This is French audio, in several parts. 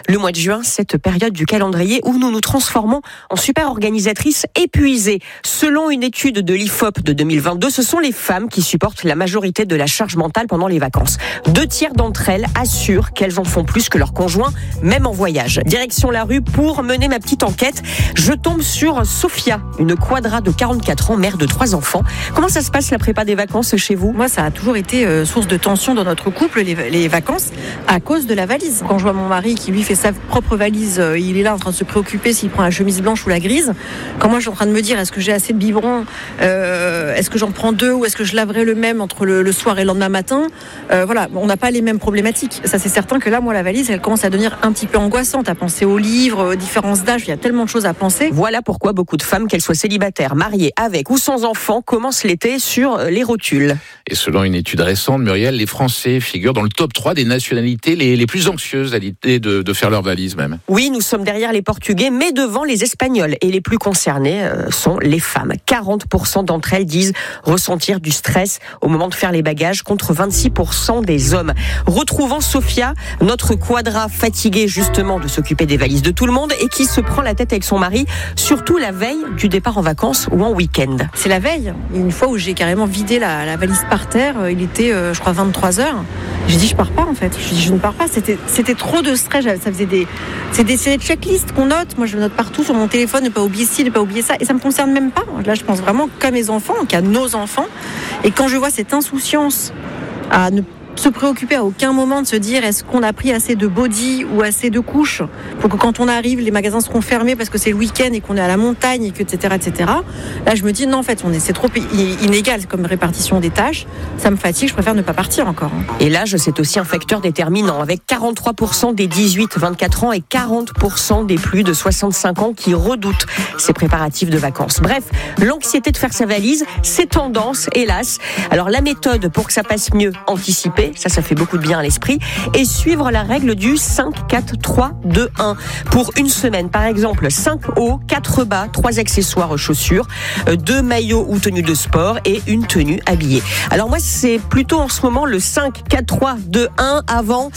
Le mois de juin, cette période du calendrier où nous nous transformons en super organisatrices épuisées. Selon une étude de l'IFOP de 2022, ce sont les femmes qui supportent la majorité de la charge mentale pendant les vacances. 2/3 d'entre elles assurent qu'elles en font plus que leur conjoint, même en voyage. Direction la rue pour mener ma petite enquête. Je tombe sur Sophia, une quadra de 44 ans, mère de 3 enfants. Comment ça se passe la prépa des vacances chez vous ? Moi, ça a toujours été source de tension dans notre couple, les vacances, à cause de la valise. Quand je vois mon mari qui lui fait sa propre valise, il est là en train de se préoccuper s'il prend la chemise blanche ou la grise. Quand moi je suis en train de me dire, est-ce que j'ai assez de biberons, est-ce que j'en prends 2 ou est-ce que je laverai le même entre le soir et le lendemain matin, voilà, on n'a pas les mêmes problématiques. Ça, c'est certain que là, moi, la valise, elle commence à devenir un petit peu angoissante, à penser aux livres, aux différences d'âge, il y a tellement de choses à penser. Voilà pourquoi beaucoup de femmes, qu'elles soient célibataires, mariées, avec ou sans enfants, commencent l'été sur les rotules. Et selon une étude récente, Muriel, les Français figurent dans le top 3 des nationalités les plus anxieuses à l'idée de faire leur valise même. Oui, nous sommes derrière les Portugais, mais devant les Espagnols. Et les plus concernés sont les femmes. 40% d'entre elles disent ressentir du stress au moment de faire les bagages, contre 26% des hommes. Retrouvons Sophia, notre quadra fatiguée justement de s'occuper des valises de tout le monde et qui se prend la tête avec son mari, surtout la veille du départ en vacances ou en week-end. C'est la veille, une fois où j'ai carrément vidé la valise par terre, il était je crois 23h. J'ai dit je pars pas en fait, je ne pars pas, c'était trop de stress, ça faisait c'est des checklists qu'on note, moi je note partout sur mon téléphone, ne pas oublier ci, ne pas oublier ça, et ça me concerne même pas. Là je pense vraiment qu'à mes enfants, qu'à nos enfants, et quand je vois cette insouciance à ne se préoccuper à aucun moment de se dire est-ce qu'on a pris assez de body ou assez de couches pour que quand on arrive les magasins seront fermés parce que c'est le week-end et qu'on est à la montagne et que etc. Là je me dis non en fait c'est trop inégal comme répartition des tâches, ça me fatigue, je préfère ne pas partir encore. Et l'âge c'est aussi un facteur déterminant avec 43% des 18-24 ans et 40% des plus de 65 ans qui redoutent ces préparatifs de vacances. Bref, l'anxiété de faire sa valise, c'est tendance hélas. Alors la méthode pour que ça passe mieux, anticiper, ça fait beaucoup de bien à l'esprit, et suivre la règle du 5, 4, 3, 2, 1. Pour une semaine, par exemple, 5 hauts, 4 bas, 3 accessoires chaussures, 2 maillots ou tenues de sport et une tenue habillée. Alors moi, c'est plutôt en ce moment le 5, 4, 3, 2, 1 avant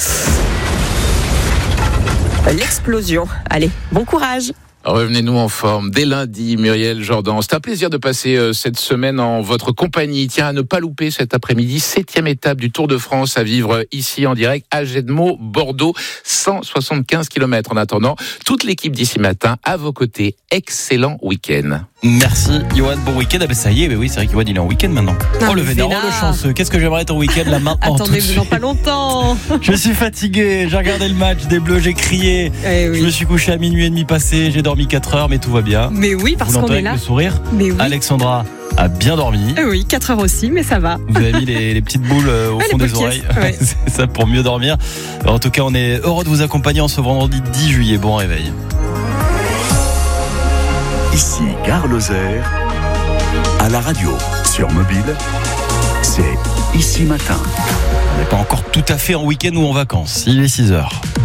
l'explosion. Allez, bon courage! Revenez-nous en forme dès lundi, Muriel Jordan. C'est un plaisir de passer cette semaine en votre compagnie. Tiens, à ne pas louper cet après-midi, 7e étape du Tour de France à vivre ici en direct à Gedmo, Bordeaux, 175 km. En attendant, toute l'équipe d'ici matin à vos côtés. Excellent week-end. Merci Yoann, bon week-end. Ah ben ça y est, oui, c'est vrai qu'Yoann il est en week-end maintenant. Non, oh le vénard, le chanceux. Qu'est-ce que j'aimerais être en week-end là maintenant? Attendez, mais non pas longtemps. Je suis fatigué, j'ai regardé le match des Bleus, j'ai crié. Oui. Je me suis couché à minuit et demi passé, j'ai dormi 4 heures, mais tout va bien. Mais oui, parce vous qu'on est avec là. Le sourire. Mais oui. Alexandra a bien dormi. Oui, 4 heures aussi, mais ça va. Vous avez mis les petites boules au fond des oreilles. Ouais. C'est ça pour mieux dormir. Alors, en tout cas, on est heureux de vous accompagner en ce vendredi 10 juillet. Bon réveil. Ici Gare Lozère, à la radio, sur mobile, c'est Ici Matin. On n'est pas encore tout à fait en week-end ou en vacances. Il est 6h.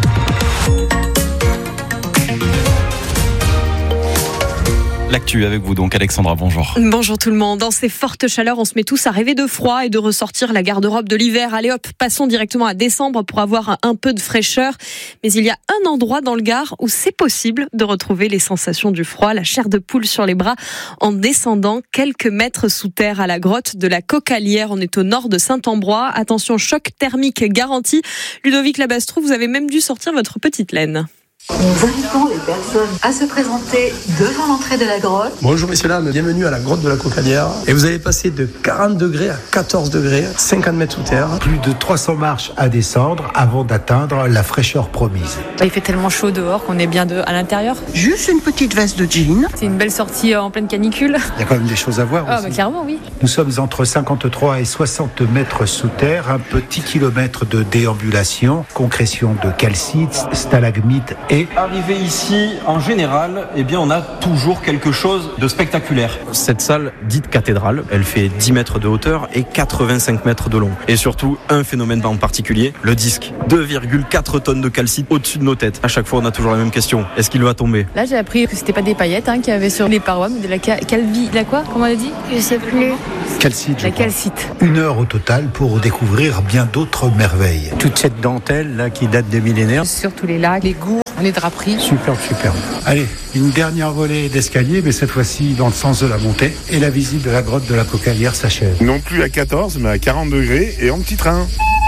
L'actu avec vous donc, Alexandra, bonjour. Bonjour tout le monde. Dans ces fortes chaleurs, on se met tous à rêver de froid et de ressortir la garde-robe de l'hiver. Allez hop, passons directement à décembre pour avoir un peu de fraîcheur. Mais il y a un endroit dans le Gard où c'est possible de retrouver les sensations du froid, la chair de poule sur les bras, en descendant quelques mètres sous terre à la grotte de la Cocalière. On est au nord de Saint-Ambrois. Attention, choc thermique garanti. Ludovic Labastrou, vous avez même dû sortir votre petite laine. Nous invitons les personnes à se présenter devant l'entrée de la grotte. Bonjour messieurs, dames, bienvenue à la grotte de la Cocalière. Et vous allez passer de 40 degrés à 14 degrés, 50 mètres sous terre. Plus de 300 marches à descendre avant d'atteindre la fraîcheur promise. Il fait tellement chaud dehors qu'on est bien à l'intérieur. Juste une petite veste de jean. C'est une belle sortie en pleine canicule. Il y a quand même des choses à voir aussi. Bah clairement, oui. Nous sommes entre 53 et 60 mètres sous terre, un petit kilomètre de déambulation, concrétion de calcite, stalagmites et... Arrivé ici, en général, on a toujours quelque chose de spectaculaire. Cette salle, dite cathédrale, elle fait 10 mètres de hauteur et 85 mètres de long. Et surtout, un phénomène en particulier, le disque. 2,4 tonnes de calcite au-dessus de nos têtes. À chaque fois, on a toujours la même question. Est-ce qu'il va tomber? Là, j'ai appris que c'était pas des paillettes qu'il y avait sur les parois, mais de la comment on a dit? Je sais plus. Calcite, la calcite. 1 heure au total pour découvrir bien d'autres merveilles. Toute cette dentelle là qui date des millénaires. Surtout les lacs, les goûts. les draperies. Superbe. Allez, une dernière volée d'escalier, mais cette fois-ci dans le sens de la montée. Et la visite de la grotte de la Cocalière s'achève. Non plus à 14, mais à 40 degrés et en petit train.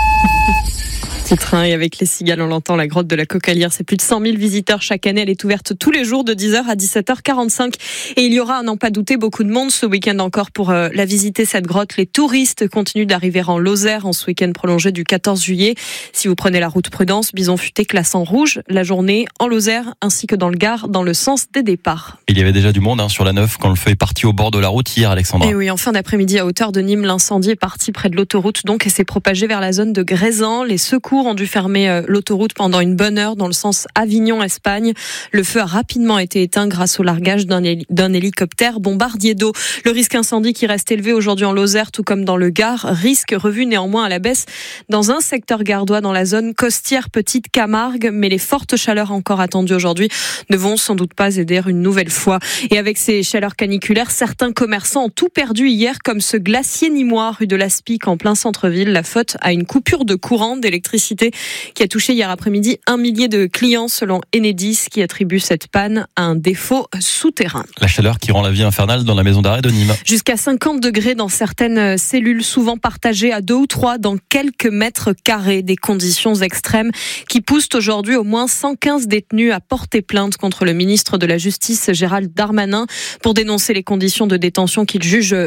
Petit train et avec les cigales, on l'entend, la grotte de la Cocalière, c'est plus de 100 000 visiteurs chaque année. Elle est ouverte tous les jours de 10h à 17h45. Et il y aura, à n'en pas douter, beaucoup de monde ce week-end encore pour la visiter, cette grotte. Les touristes continuent d'arriver en Lozère en ce week-end prolongé du 14 juillet. Si vous prenez la route Prudence, Bison Futé classe en rouge la journée en Lozère ainsi que dans le Gard dans le sens des départs. Il y avait déjà du monde sur la 9 quand le feu est parti au bord de la route hier, Alexandra. Et oui, en fin d'après-midi à hauteur de Nîmes, l'incendie est parti près de l'autoroute donc et s'est propagé vers la zone de Grézan. Les secours ont dû fermer l'autoroute pendant une bonne heure dans le sens Avignon-Espagne. Le feu a rapidement été éteint grâce au largage d'un hélicoptère bombardier d'eau. Le risque incendie qui reste élevé aujourd'hui en Lozère, tout comme dans le Gard, risque revu néanmoins à la baisse dans un secteur gardois dans la zone Costière Petite Camargue, mais les fortes chaleurs encore attendues aujourd'hui ne vont sans doute pas aider une nouvelle fois. Et avec ces chaleurs caniculaires, certains commerçants ont tout perdu hier, comme ce glacier nîmois rue de l'Aspic en plein centre-ville. La faute à une coupure de courant d'électricité qui a touché hier après-midi 1 millier de clients selon Enedis, qui attribue cette panne à un défaut souterrain. La chaleur qui rend la vie infernale dans la maison d'arrêt de Nîmes. Jusqu'à 50 degrés dans certaines cellules, souvent partagées à 2 ou 3 dans quelques mètres carrés. Des conditions extrêmes qui poussent aujourd'hui au moins 115 détenus à porter plainte contre le ministre de la Justice Gérald Darmanin pour dénoncer les conditions de détention qu'il juge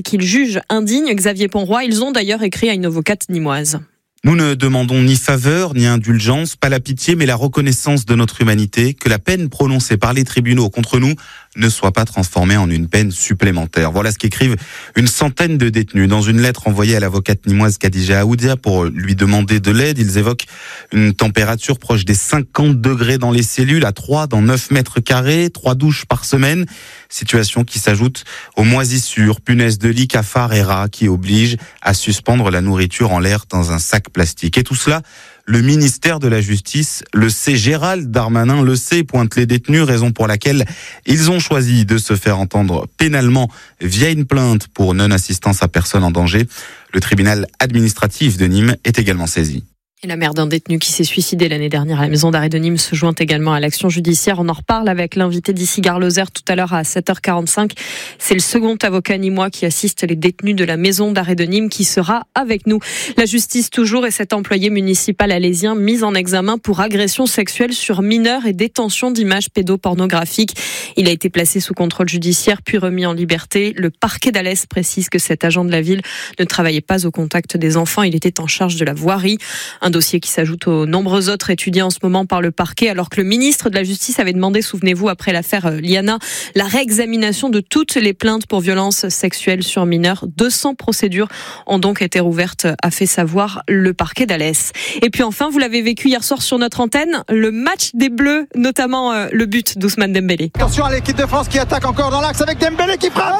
indignes. Xavier Ponroy, ils ont d'ailleurs écrit à une avocate nîmoise. Nous ne demandons ni faveur, ni indulgence, pas la pitié, mais la reconnaissance de notre humanité, que la peine prononcée par les tribunaux contre nous ne soit pas transformée en une peine supplémentaire. Voilà ce qu'écrivent une centaine de détenus. Dans une lettre envoyée à l'avocate nîmoise Khadija Aoudia pour lui demander de l'aide, ils évoquent une température proche des 50 degrés dans les cellules, à 3 dans 9 mètres carrés, 3 douches par semaine. Situation qui s'ajoute aux moisissures, punaises de lit, cafards et rats qui obligent à suspendre la nourriture en l'air dans un sac plastique. Et tout cela, le ministère de la Justice le sait, Gérald Darmanin le sait, pointe les détenus, raison pour laquelle ils ont choisi de se faire entendre pénalement via une plainte pour non-assistance à personne en danger. Le tribunal administratif de Nîmes est également saisi. Et la mère d'un détenu qui s'est suicidé l'année dernière à la maison d'arrêt de Nîmes se joint également à l'action judiciaire. On en reparle avec l'invité d'ici Gare Lozère tout à l'heure à 7h45. C'est le second avocat nîmois qui assiste les détenus de la maison d'arrêt de Nîmes qui sera avec nous. La justice toujours et cet employé municipal alésien mis en examen pour agression sexuelle sur mineurs et détention d'images pédopornographiques. Il a été placé sous contrôle judiciaire puis remis en liberté. Le parquet d'Alès précise que cet agent de la ville ne travaillait pas au contact des enfants. Il était en charge de la voirie. Un dossier qui s'ajoute aux nombreux autres étudiés en ce moment par le parquet, alors que le ministre de la Justice avait demandé, souvenez-vous, après l'affaire Liana, la réexamination de toutes les plaintes pour violences sexuelles sur mineurs. 200 procédures ont donc été rouvertes, a fait savoir le parquet d'Alès. Et puis enfin, vous l'avez vécu hier soir sur notre antenne, le match des Bleus, notamment le but d'Ousmane Dembélé. Attention à l'équipe de France qui attaque encore dans l'axe avec Dembélé qui frappe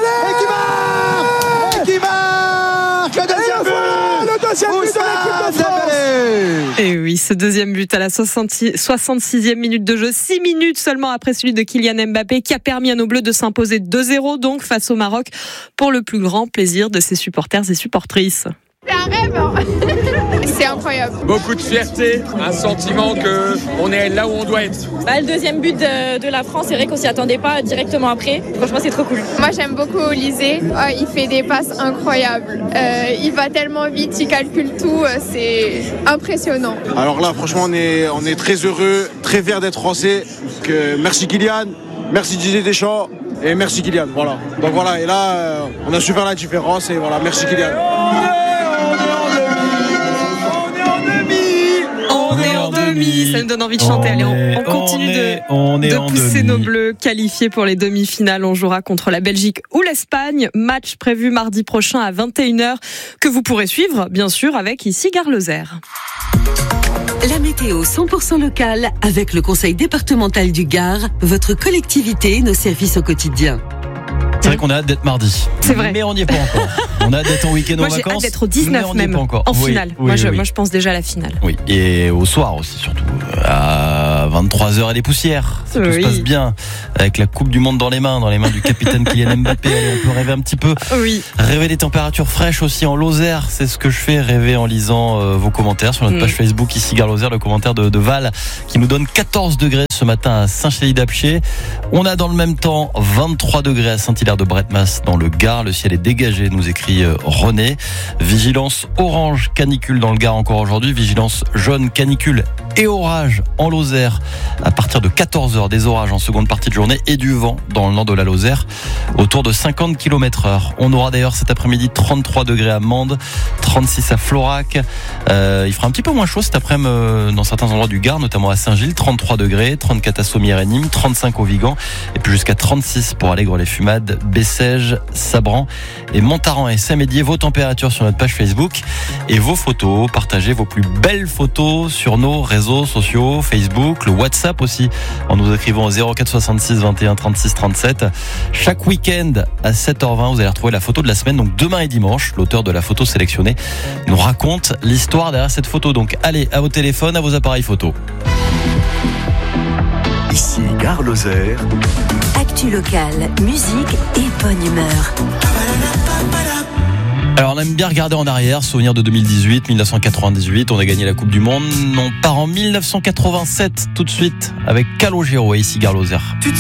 et qui marque le deuxième but de l'équipe de France. Et oui, ce deuxième but à la 66e minute de jeu, 6 minutes seulement après celui de Kylian Mbappé, qui a permis à nos Bleus de s'imposer 2-0 donc face au Maroc, pour le plus grand plaisir de ses supporters et supportrices. C'est un rêve, c'est incroyable. Beaucoup de fierté, un sentiment qu'on est là où on doit être. Le deuxième but de la France, c'est vrai qu'on s'y attendait pas directement après. Franchement, c'est trop cool. Moi, j'aime beaucoup Olysée. Il fait des passes incroyables. Il va tellement vite, il calcule tout. C'est impressionnant. Alors là, franchement, on est très heureux, très fiers d'être français. Merci Kylian, merci Didier Deschamps et merci Kylian. Voilà. Donc voilà, et là, on a su faire la différence et voilà, merci Kylian. Ça me donne envie de chanter. Allez, on continue de pousser nos Bleus qualifiés pour les demi-finales. On jouera contre la Belgique ou l'Espagne. Match prévu mardi prochain à 21h que vous pourrez suivre, bien sûr, avec ici Gare Lozère. La météo 100% locale avec le Conseil départemental du Gard, votre collectivité, nos services au quotidien. C'est vrai qu'on a hâte d'être mardi. C'est vrai. Mais on n'y est pas encore. On a hâte d'être en week-end en vacances. Moi, j'ai hâte d'être au 19 même, en finale. Moi, je pense déjà à la finale. Oui, et au soir aussi, surtout. À 23h et des poussières. que tout se passe bien avec la Coupe du Monde dans les mains du capitaine Kylian Mbappé. Allez, on peut rêver un petit peu. Oui. Rêver des températures fraîches aussi en Lozère, c'est ce que je fais, rêver en lisant vos commentaires sur notre page Facebook ici Gare Lozère, le commentaire de Val qui nous donne 14 degrés ce matin à Saint-Chély-d'Apcher. On a dans le même temps 23 degrés à Saint-Hilaire-de-Bretmas dans le Gard. Le ciel est dégagé, nous écrit René. Vigilance orange canicule dans le Gard encore aujourd'hui. Vigilance jaune canicule et orage en Lozère à partir de 14h. Des orages en seconde partie de journée et du vent dans le nord de la Lozère autour de 50 km/h. On aura d'ailleurs cet après-midi 33 degrés à Mende, 36 à Florac. Il fera un petit peu moins chaud cet après-midi dans certains endroits du Gard, notamment à Saint-Gilles, 33 degrés, 34 à Sommières et Nîmes, 35 au Vigan et puis jusqu'à 36 pour Allègre-les-Fumades, Bessèges, Sabran et Montaran et Saint-Médier. Vos températures sur notre page Facebook et vos photos. Partagez vos plus belles photos sur nos réseaux sociaux, Facebook, le WhatsApp aussi, en nous écrivant au 04 66 21 36 37. Chaque week-end à 7h20, vous allez retrouver la photo de la semaine. Donc demain et dimanche, l'auteur de la photo sélectionnée nous raconte l'histoire derrière cette photo. Donc allez à vos téléphones, à vos appareils photo. Ici Gare Lozère. Actu locale, musique et bonne humeur. Alors on aime bien regarder en arrière, souvenir de 2018, 1998, on a gagné la Coupe du Monde. On part en 1987 tout de suite avec Calogero et ici Gare Lozère.